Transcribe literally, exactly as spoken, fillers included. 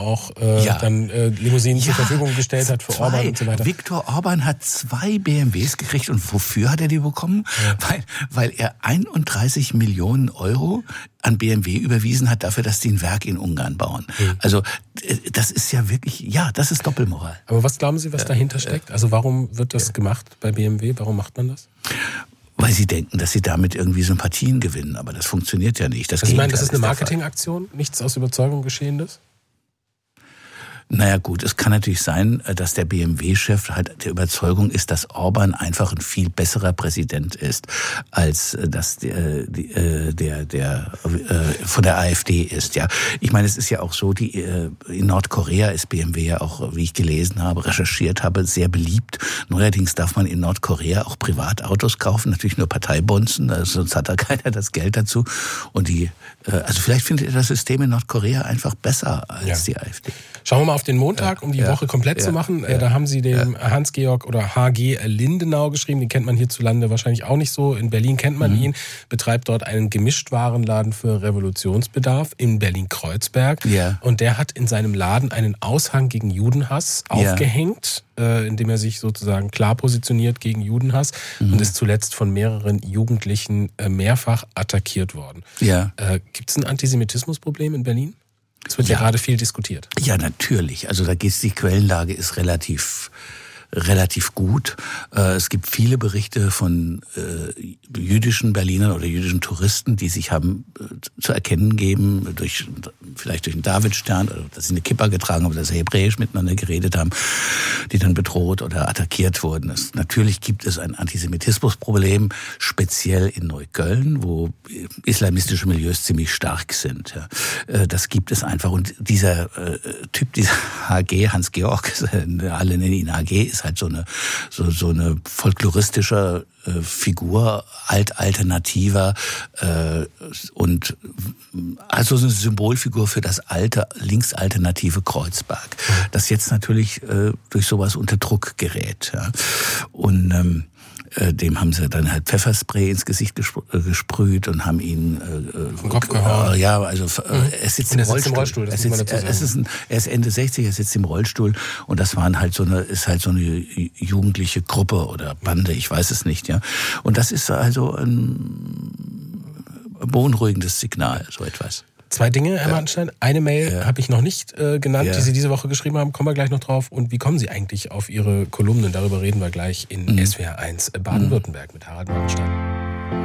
auch äh, ja. dann äh, Limousinen ja, zur Verfügung gestellt hat für zwei. Orban und so weiter. Viktor Orban hat zwei B M Ws gekriegt. Und wofür hat er die bekommen? Ja. Weil, weil er einunddreißig Millionen Euro an B M W überwiesen hat dafür, dass die ein Werk in Ungarn bauen. Mhm. Also das ist ja wirklich, ja, das ist Doppelmoral. Aber was glauben Sie, was dahinter steckt? Also warum wird das gemacht bei B M W? Warum macht man das? Weil sie denken, dass sie damit irgendwie Sympathien gewinnen. Aber das funktioniert ja nicht. Das also ich meine, das ist eine Marketingaktion? Nichts aus Überzeugung Geschehenes? Naja gut, es kann natürlich sein, dass der B M W-Chef halt der Überzeugung ist, dass Orban einfach ein viel besserer Präsident ist, als dass der, der, der, der von der AfD ist. Ja, ich meine, es ist ja auch so, die in Nordkorea ist B M W ja auch, wie ich gelesen habe, recherchiert habe, sehr beliebt. Neuerdings darf man in Nordkorea auch Privatautos kaufen, natürlich nur Parteibonzen, sonst hat da keiner das Geld dazu. Und die, also vielleicht findet ihr das System in Nordkorea einfach besser als ja. die AfD. Schauen wir mal auf den Montag, um die ja, Woche komplett ja, zu machen. Ja, da haben Sie dem ja. Hans-Georg oder H G Lindenau geschrieben. Den kennt man hierzulande wahrscheinlich auch nicht so. In Berlin kennt man mhm. ihn. Betreibt dort einen Gemischtwarenladen für Revolutionsbedarf in Berlin-Kreuzberg. Ja. Und der hat in seinem Laden einen Aushang gegen Judenhass ja. aufgehängt, äh, indem er sich sozusagen klar positioniert gegen Judenhass mhm. und ist zuletzt von mehreren Jugendlichen äh, mehrfach attackiert worden. Ja. Äh, gibt es ein Antisemitismusproblem in Berlin? Es wird ja. ja gerade viel diskutiert. Ja, natürlich. Also da geht's, die Quellenlage ist relativ relativ gut. Es gibt viele Berichte von äh, jüdischen Berlinern oder jüdischen Touristen, die sich haben äh, zu erkennen geben, durch vielleicht durch einen Davidstern, oder dass sie eine Kippa getragen haben, oder dass sie hebräisch miteinander geredet haben, die dann bedroht oder attackiert wurden. Es, natürlich gibt es ein Antisemitismusproblem, speziell in Neukölln, wo islamistische Milieus ziemlich stark sind. Ja. Das gibt es einfach. Und dieser äh, Typ, dieser H G, Hans-Georg, alle nennen ihn H G, ist halt so eine so so eine folkloristische äh, Figur, altalternativer äh, und also so eine Symbolfigur für das alte linksalternative Kreuzberg, das jetzt natürlich äh, durch sowas unter Druck gerät. Ja. Und ähm, dem haben sie dann halt Pfefferspray ins Gesicht gesprüht und haben ihn äh, vom Kopf gehauen. Ja, also mhm. er sitzt im er Rollstuhl. Sitzt im Rollstuhl das er, sitzt, muss man dazu sagen. Es ist ein, er ist Ende sechzig, er sitzt im Rollstuhl und das waren halt so eine ist halt so eine jugendliche Gruppe oder Bande, ich weiß es nicht, ja. Und das ist also ein beunruhigendes Signal, so etwas. Zwei Dinge, Herr ja. Martenstein. Eine Mail ja. habe ich noch nicht äh, genannt, ja. die Sie diese Woche geschrieben haben. Kommen wir gleich noch drauf. Und wie kommen Sie eigentlich auf Ihre Kolumnen? Darüber reden wir gleich in mhm. S W R eins Baden-Württemberg mit Harald Martenstein.